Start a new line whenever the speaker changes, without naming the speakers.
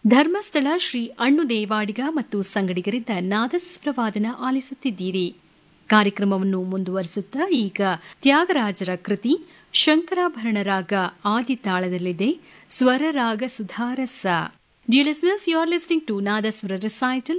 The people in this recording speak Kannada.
ಧರ್ಮಸ್ಥಳ ಶ್ರೀ ಅಣ್ಣು ದೇವಾಡಿಗ ಮತ್ತು ಸಂಗಡಿಗರಿಂದ ನಾದಸ್ವರವಾದನ ಆಲಿಸುತ್ತಿದ್ದೀರಿ. ಕಾರ್ಯಕ್ರಮವನ್ನು ಮುಂದುವರಿಸುತ್ತಾ ಈಗ ತ್ಯಾಗರಾಜರ ಕೃತಿ ಶಂಕರಾಭರಣ ರಾಗ ಆದಿತಾಳದಲ್ಲಿದೆ. ಸ್ವರರಾಗ ಸುಧಾರಸ. Dear listeners, you are listening to Nadaswara Recital